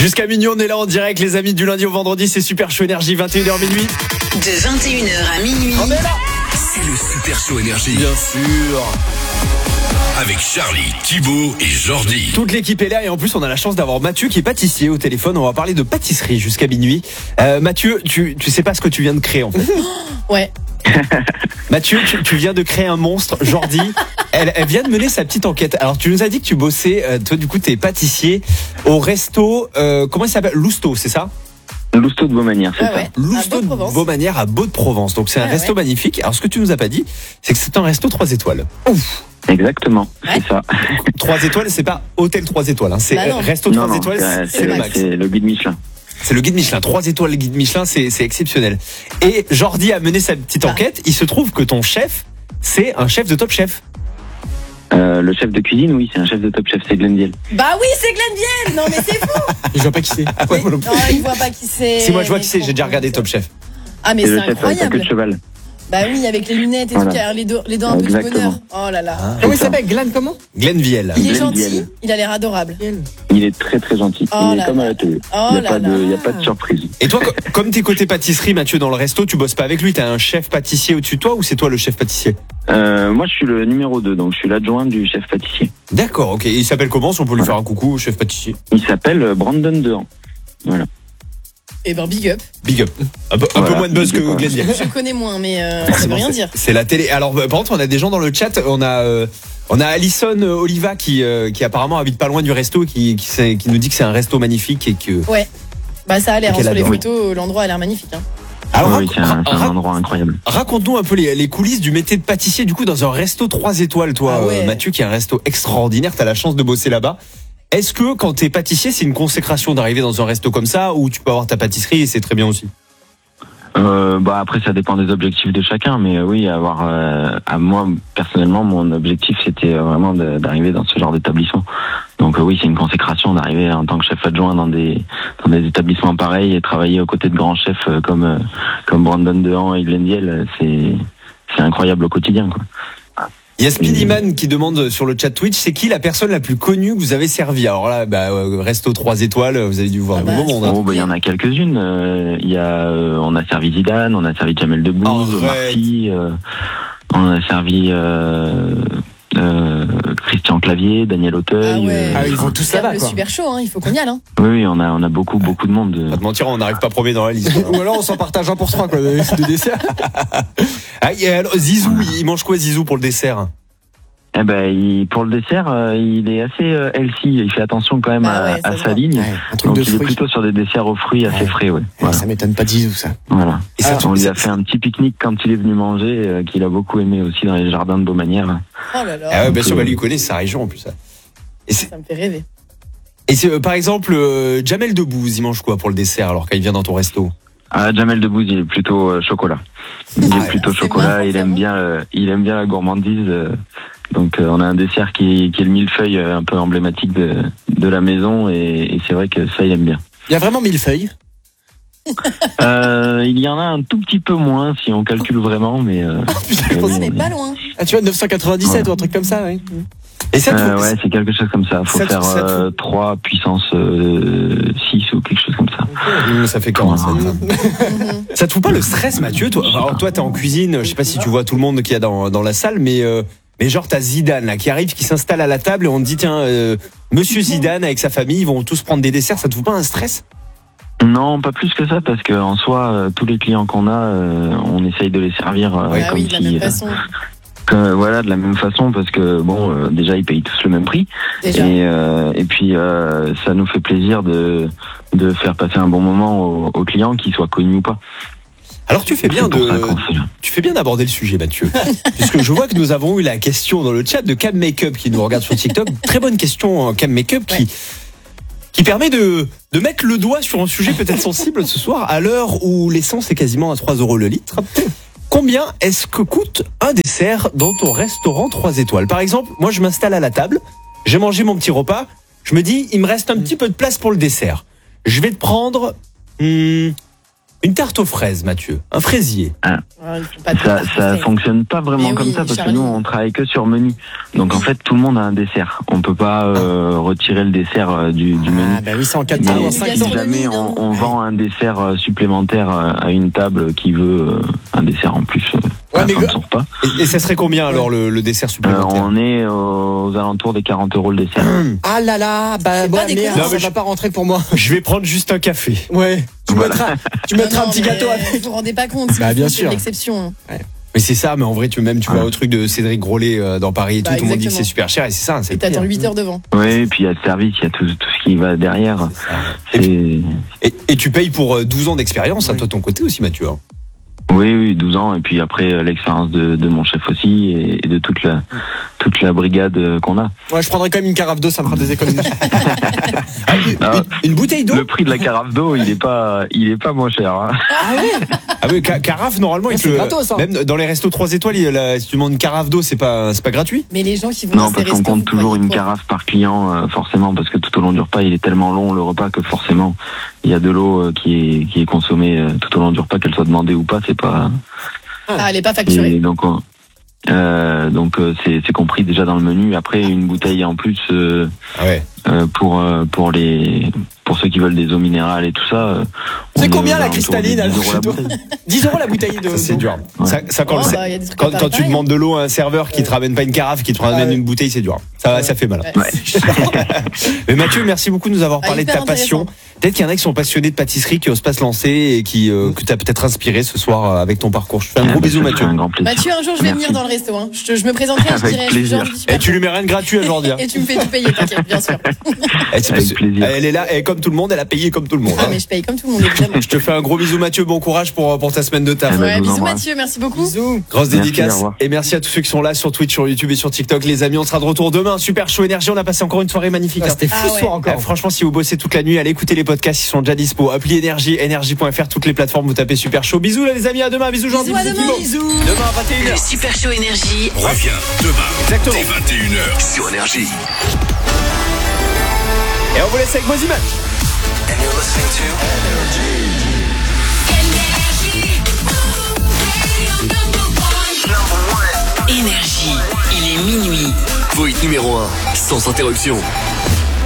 Jusqu'à minuit, on est là en direct, les amis, du lundi au vendredi, c'est Super Show Énergie, 21h minuit. De 21h à minuit. On est là. C'est le Super Show Énergie. Bien sûr. Avec Charlie, Thibaut et Jordi. Toute l'équipe est là et en plus on a la chance d'avoir Mathieu qui est pâtissier au téléphone. On va parler de pâtisserie jusqu'à minuit. Mathieu, tu sais pas ce que tu viens de créer en fait. Ouais. Mathieu, tu viens de créer un monstre. Jordi, elle vient de mener sa petite enquête. Alors tu nous as dit que tu bossais, toi du coup t'es pâtissier au resto, comment il s'appelle, Lousteau, c'est ça? Lousteau de Beaumanière, c'est ça. Ouais. Lousteau de Beaumanière à Beau-de-Provence. Donc c'est un resto magnifique. Alors ce que tu nous as pas dit, c'est que c'est un resto 3 étoiles. Ouf. Exactement, c'est ça. 3 étoiles, c'est pas hôtel 3 étoiles, hein. C'est resto 3 étoiles, c'est le max. C'est le guide Michelin. C'est le guide Michelin, 3 étoiles le guide Michelin, c'est exceptionnel. Et Jordi a mené sa petite enquête, il se trouve que ton chef, c'est un chef de Top Chef. Le chef de cuisine, oui, c'est un chef de Top Chef, c'est Glenn Viel. Bah oui, c'est Glenn Viel. Non mais c'est fou. Je vois pas qui c'est. Ah ouais, moi non plus. Non, il voit pas qui c'est. Si moi je vois qui c'est, j'ai déjà regardé Top Chef. Ah mais C'est c'est le chef avec la queue incroyable. de cheval. Bah oui, avec les lunettes et Voilà. tout, qui a les dents un peu du Exactement. bonheur. Oh là là. Comment il s'appelle, Glenn comment Glenn Viel. Il est Glenn gentil, Viel. il a l'air adorable. Il est très très gentil. Oh il là est comme là. à la télé. Oh Il n'y là a, là. pas de surprise. Et toi, comme t'es côté pâtisserie, Mathieu, dans le resto, tu bosses pas avec lui, t'as un chef pâtissier au-dessus de toi ou c'est toi le chef pâtissier? Moi, je suis le numéro 2, donc je suis l'adjoint du chef pâtissier. D'accord, ok. Et il s'appelle comment, si on peut lui faire un coucou, chef pâtissier? Il s'appelle Brandon Dehan. Voilà. Et ben big up. Big up. Un peu Voilà, moins de buzz que big up, Glenn Viel. Je connais moins, mais ça veut rien dire. C'est la télé. Alors, par contre, on a des gens dans le chat. On a Alison Oliva qui apparemment habite pas loin du resto, qui nous dit que c'est un resto magnifique et que. Ouais. Bah ça a l'air, Qu'elle sur les adore. photos, l'endroit a l'air magnifique. Hein. Alors, Oui, c'est un endroit incroyable. raconte-nous un peu les coulisses du métier de pâtissier, du coup, dans un resto 3 étoiles, toi, Ah ouais. Mathieu, qui est un resto extraordinaire. T'as la chance de bosser là-bas. Est-ce que quand t'es pâtissier, c'est une consécration d'arriver dans un resto comme ça, ou tu peux avoir ta pâtisserie et c'est très bien aussi? Bah après ça dépend des objectifs de chacun, mais oui, à moi personnellement mon objectif c'était vraiment d'arriver dans ce genre d'établissement. Donc oui, c'est une consécration d'arriver en tant que chef adjoint dans des établissements pareils et travailler aux côtés de grands chefs comme Brandon Dehan et Glenn Viel, c'est incroyable au quotidien quoi. Il y a Speedyman qui demande sur le chat Twitch, c'est qui la personne la plus connue que vous avez servie? Alors là, resto 3 étoiles, vous avez dû voir Ah du bah, beau monde. Hein. Oh, bah, il y en a quelques-unes. On a servi Zidane, on a servi Jamel Debbouze, Arrête. Marty, on a servi Christian Clavier, Daniel Auteuil. Ah ouais. Ah, ils vont tous C'est là-bas, le quoi. super chaud, hein. Il faut qu'on y aille. Hein. Oui, on a beaucoup de monde. Pas te mentir, on n'arrive pas premier dans la liste. Ou alors on s'en partage un pour 3 quoi, de dessert. Ah, et alors, Zizou, il mange quoi Zizou pour le dessert? Eh ben, pour le dessert, il est assez healthy. Il fait attention quand même Ah ouais, ça à se sa voit. ligne. Ouais, un truc Donc de il est fruits. plutôt sur des desserts aux fruits assez frais, ouais. Voilà. Ça m'étonne pas de Zizou ça. Voilà. Et ça, On lui a fait un petit pique-nique quand il est venu manger, qu'il a beaucoup aimé aussi dans les jardins de Beaumanière. Oh là là. Ah ouais, bien sûr, lui connaît sa région en plus. Ça. Ça me fait rêver. Et c'est, par exemple, Jamel Debbouze, il mange quoi pour le dessert alors quand il vient dans ton resto? Ah, Jamel Debbouze, il est plutôt chocolat. Il est plutôt c'est chocolat. marrant, Il ça, aime non bien, la gourmandise. Donc, on a un dessert qui est le millefeuille un peu emblématique de la maison, et c'est vrai que ça, il aime bien. Il y a vraiment 1000 feuilles. Il y en a un tout petit peu moins si on calcule vraiment, mais. Ah, mais pas loin. Ah tu vois 997 ou un truc comme ça, oui. Et ça, ouais, c'est quelque chose comme ça. Faut ça te- faire ça te- 3 puissance 6 ou quelque chose comme ça. ça fait comment ça? Ça te fout pas le stress, Mathieu? Toi, alors, toi, t'es en cuisine. Je sais pas si tu vois tout le monde qu'il y a dans la salle, mais genre t'as Zidane là qui arrive, qui s'installe à la table et on te dit tiens, Monsieur Zidane avec sa famille, ils vont tous prendre des desserts. Ça te fout pas un stress? Non, pas plus que ça, parce que en soi, tous les clients qu'on a, on essaye de les servir Ah comme oui, de la si, même façon. voilà, de la même façon, parce que bon, déjà ils payent tous le même prix, Déjà. et puis ça nous fait plaisir de faire passer un bon moment aux clients, qu'ils soient connus ou pas. Alors tu fais bien C'est pour ça qu'on fait. tu fais bien d'aborder le sujet, Mathieu, puisque je vois que nous avons eu la question dans le chat de Cam Makeup qui nous regarde sur TikTok. Très bonne question, Cam Makeup, qui permet de mettre le doigt sur un sujet peut-être sensible ce soir, à l'heure où l'essence est quasiment à 3 € le litre. Combien est-ce que coûte un dessert dans ton restaurant 3 étoiles? Par exemple, moi je m'installe à la table, j'ai mangé mon petit repas, je me dis il me reste un petit peu de place pour le dessert. Je vais te prendre Une tarte aux fraises, Mathieu. Un fraisier. Ah, ils font pas de Ça tarte. fonctionne pas vraiment Mais comme oui, ça parce Charlie. que nous on travaille que sur menu. Donc en fait tout le monde a un dessert. On peut pas retirer le dessert du menu. Ah, bah oui, c'est en 4 Mais temps, oui, en Si 5 gastronomie, temps. jamais non. on vend un dessert supplémentaire à une table qui veut un dessert en plus à la mais fin de son repas. Et ça serait combien alors le dessert supplémentaire On est aux alentours des 40 € le dessert. Ah là là, bah, C'est bah pas des merde, cons. ça va pas rentrer pour moi. Je vais prendre juste un café. Ouais. Tu Voilà. mettras un Non, petit mais gâteau avec. Vous vous rendez pas compte. Bah, bien c'est sûr. l'exception. Mais c'est ça, mais en vrai, tu vas au truc de Cédric Grolet dans Paris et tout, Bah, tout le monde dit que exactement. c'est super cher et c'est ça, c'est Et le prix, t'attends hein. 8 heures devant. Oui, et puis il y a le service, il y a tout ce qui va derrière. C'est- Et tu payes pour 12 ans d'expérience, à toi de ton côté aussi, Mathieu. Hein. Oui, 12 ans, et puis après l'expérience de mon chef aussi et de toute la brigade qu'on a. Ouais, je prendrais quand même une carafe d'eau, ça me fera des économies. Une bouteille d'eau Le prix de la carafe d'eau, il est pas moins cher. Hein. Ah oui, carafe, normalement, Ah, ils te c'est le- gratos, hein. même dans les restos 3 étoiles, si tu demandes une carafe d'eau, c'est pas gratuit. Mais les gens qui vont dans Non, ces parce qu'on restos, compte vous toujours croyez une quoi carafe par client, forcément, parce que tout au long du repas, il est tellement long le repas que forcément, il y a de l'eau qui est consommée tout au long du repas, qu'elle soit demandée ou pas, c'est pas. Ah, elle est pas facturée. Et donc c'est compris déjà dans le menu. Après, une bouteille en plus Ah ouais. pour ceux qui veulent des eaux minérales et tout ça. C'est on est combien aux la alentours de cristalline 10 alors, € la chez toi bouteille. 10 € la bouteille de. Ça, c'est dur. Ouais. Ça, quand, Oh, le- bah, y a des trucs quand pas tu pareils. demandes de l'eau à un serveur qui te ramène pas une carafe, qui te ramène ouais. une bouteille, c'est dur. Ça fait mal. Ouais. Mais Mathieu, merci beaucoup de nous avoir Ah, parlé de ta hyper passion. intéressant. Peut-être qu'il y en a qui sont passionnés de pâtisserie, qui osent pas se lancer et que tu as peut-être inspiré ce soir avec ton parcours. Je te fais un gros bisou, Ça fait Mathieu. un grand plaisir. Mathieu, un jour, je vais Merci. venir dans le resto. Hein. Je me présenterai, je Avec dirai. plaisir. Genre, du super Et tu lui mets rien de gratuit à Jordi. Hein. Et tu me fais tout payer, t'inquiète, bien sûr. Avec plaisir. Elle est là, et comme tout le monde, elle a payé comme tout le monde. Ah, hein. mais je paye comme tout le monde, évidemment. Je te fais un gros bisou, Mathieu. Bon courage pour ta semaine de taf. Ah bah, Ouais, je vous bisous embrasse. Mathieu, merci beaucoup. Bisous. Grosse Merci, dédicace. au revoir. Et merci à tous ceux qui sont là sur Twitch, sur YouTube et sur TikTok. Les amis, on sera de retour demain. Super chaud énergie. On a passé encore une soirée magnifique. Ah, hein. C'était fou Ah ce ouais. soir encore. Franchement, si vous bossez toute la nuit, allez écouter les podcasts, ils sont déjà dispo. Appli Énergie, énergie.fr, toutes les plateformes, vous tapez Super Chaud. Bisous là les amis, à demain. Bisous Jordi. Bisous à demain. Thibaut. Demain à 21h. Le Super Show Énergie. Reviens demain Exactement. dès 21h sur Énergie. Et on vous laisse avec vos images. Énergie. Il est minuit. Voït numéro 1, sans interruption.